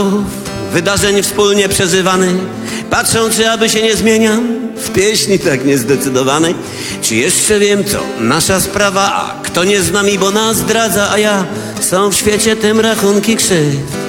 wydarzeń wspólnie przeżywanych, patrzą, czy aby się nie zmieniam w pieśni tak niezdecydowanej. Czy jeszcze wiem, to nasza sprawa, a kto nie z nami, bo nas zdradza, a ja są w świecie tym rachunki krzywd.